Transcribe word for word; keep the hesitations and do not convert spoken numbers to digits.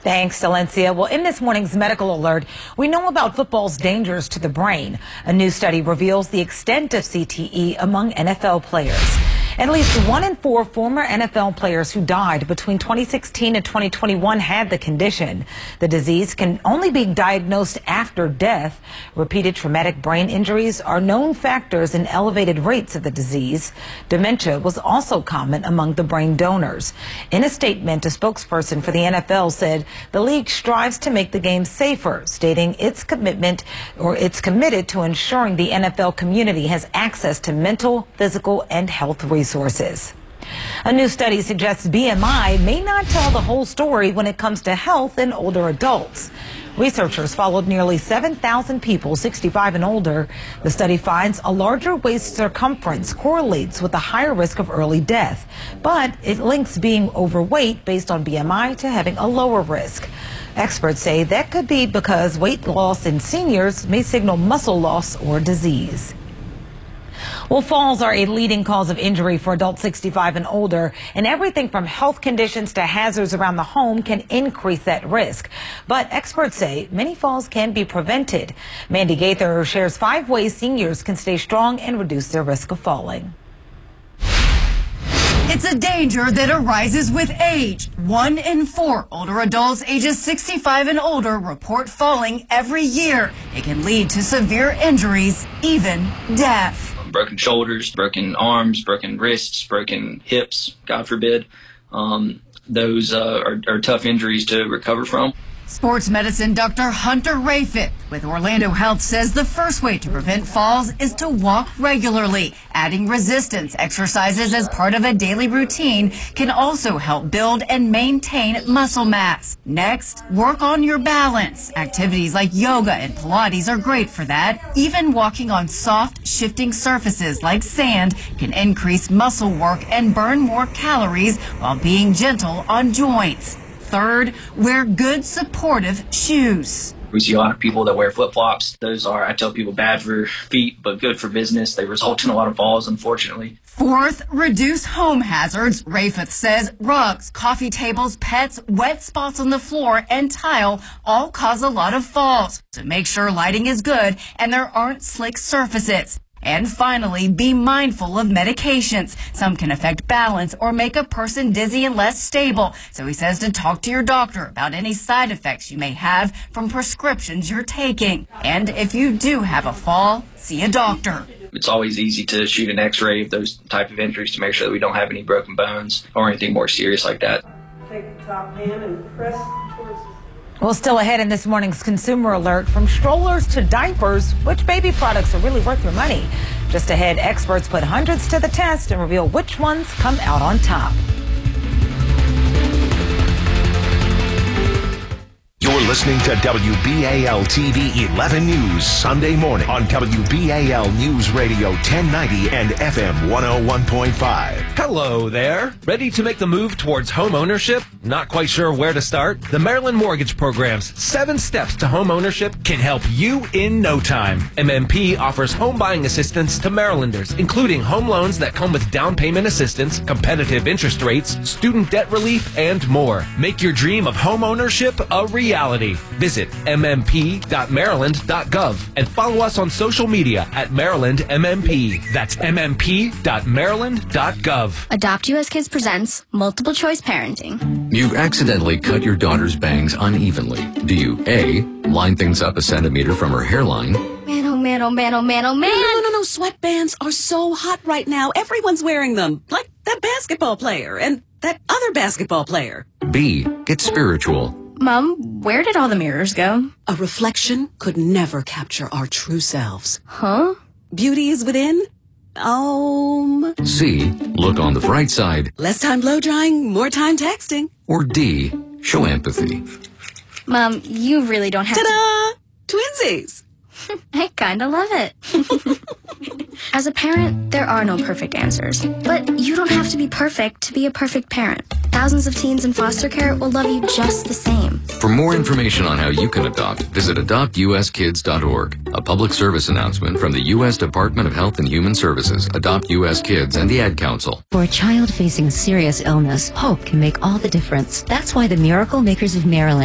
Thanks, Valencia. Well, in this morning's medical alert, we know about football's dangers to the brain. A new study reveals the extent of C T E among N F L players. At least one in four former N F L players who died between twenty sixteen and twenty twenty-one had the condition. The disease can only be diagnosed after death. Repeated traumatic brain injuries are known factors in elevated rates of the disease. Dementia was also common among the brain donors. In a statement, a spokesperson for the N F L said the league strives to make the game safer, stating its commitment or it's committed to ensuring the N F L community has access to mental, physical, and health resources. Resources. A new study suggests B M I may not tell the whole story when it comes to health in older adults. Researchers followed nearly seven thousand people sixty-five and older. The study finds a larger waist circumference correlates with a higher risk of early death, but it links being overweight based on B M I to having a lower risk. Experts say that could be because weight loss in seniors may signal muscle loss or disease. Well, falls are a leading cause of injury for adults sixty-five and older, and everything from health conditions to hazards around the home can increase that risk. But experts say many falls can be prevented. Mandy Gaither shares five ways seniors can stay strong and reduce their risk of falling. It's a danger that arises with age. One in four older adults ages sixty-five and older report falling every year. It can lead to severe injuries, even death. Broken shoulders, broken arms, broken wrists, broken hips, God forbid. Um, those uh, are, are tough injuries to recover from. Sports medicine Doctor Hunter Rayfit with Orlando Health says the first way to prevent falls is to walk regularly. Adding resistance exercises as part of a daily routine can also help build and maintain muscle mass. Next, work on your balance. Activities like yoga and Pilates are great for that. Even walking on soft, shifting surfaces like sand can increase muscle work and burn more calories while being gentle on joints. Third, wear good supportive shoes. We see a lot of people that wear flip-flops. Those are, I tell people, bad for feet, but good for business. They result in a lot of falls, unfortunately. Fourth, reduce home hazards. Rayfith says rugs, coffee tables, pets, wet spots on the floor, and tile all cause a lot of falls. So make sure lighting is good and there aren't slick surfaces. And finally, be mindful of medications. Some can affect balance or make a person dizzy and less stable. So he says to talk to your doctor about any side effects you may have from prescriptions you're taking. And if you do have a fall, see a doctor. It's always easy to shoot an x-ray of those type of injuries to make sure that we don't have any broken bones or anything more serious like that. Take the top hand and press towards the Well, still ahead in this morning's consumer alert, from strollers to diapers, which baby products are really worth your money? Just ahead, experts put hundreds to the test and reveal which ones come out on top. You're listening to W B A L T V eleven News Sunday morning on W B A L News Radio ten ninety and F M one oh one point five. Hello there. Ready to make the move towards home ownership? Not quite sure where to start? The Maryland Mortgage Program's seven steps to home ownership can help you in no time. M M P offers home buying assistance to Marylanders, including home loans that come with down payment assistance, competitive interest rates, student debt relief, and more. Make your dream of home ownership a reality. Visit m m p dot maryland dot gov and follow us on social media at Maryland M M P. That's m m p dot maryland dot gov. Adopt U S Kids presents Multiple Choice Parenting. You've accidentally cut your daughter's bangs unevenly. Do you A, line things up a centimeter from her hairline? Man, oh man, oh man, oh man, oh man. No, no, no, no. Sweatbands are so hot right now. Everyone's wearing them. Like that basketball player and that other basketball player. B, get spiritual. Mom, where did all the mirrors go? A reflection could never capture our true selves. Huh? Beauty is within. Um. C, look on the bright side. Less time blow drying, more time texting. Or D, show empathy. Mom, you really don't have Ta-da! To... Twinsies. I kinda love it. As a parent, there are no perfect answers. But you don't have to be perfect to be a perfect parent. Thousands of teens in foster care will love you just the same. For more information on how you can adopt, visit adopt u s kids dot org. A public service announcement from the U S Department of Health and Human Services, Adopt U S Kids, and the Ad Council. For a child facing serious illness, hope can make all the difference. That's why the Miracle Makers of Maryland